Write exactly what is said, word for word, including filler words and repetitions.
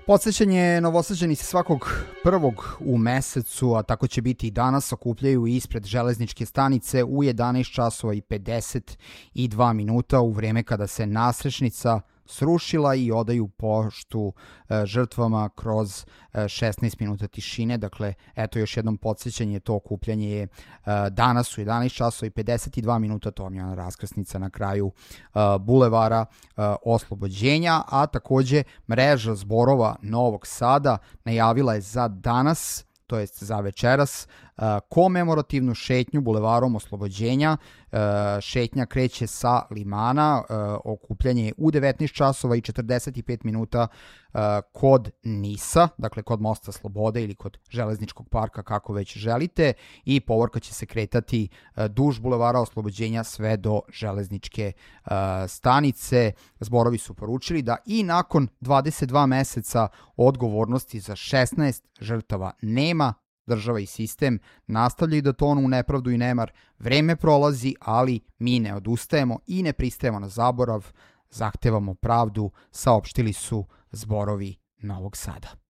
Podsećanje, Novosađani se svakog prvog u mesecu, a tako će biti i danas, okupljaju ispred železničke stanice u jedanaest časova i pedeset dva minuta u vreme kada se nasrečnica srušila i odaju poštu e, žrtvama kroz e, šesnaest minuta tišine. Dakle, eto još jednom podsjećanje, to okupljanje je e, danas u jedanaest časova i pedeset dva minuta, to vam je ona raskrsnica na kraju e, bulevara e, Oslobođenja, a takođe mreža zborova Novog Sada najavila je za danas, to jest za večeras, komemorativnu šetnju bulevarom Oslobođenja. Šetnja kreće sa Limana, okupljanje je u devetnaest časova i četrdeset pet minuta kod Nisa, dakle kod Mosta Slobode ili kod Železničkog parka, kako već želite, i povorka će se kretati duž bulevara Oslobođenja sve do železničke stanice. Zborovi su poručili da i nakon dvadeset dva meseca odgovornosti za šesnaest žrtava nema. Država i sistem nastavljaju da tonu u nepravdu i nemar. Vreme prolazi, ali mi ne odustajemo i ne pristajemo na zaborav. Zahtevamo pravdu, saopštili su zborovi Novog Sada.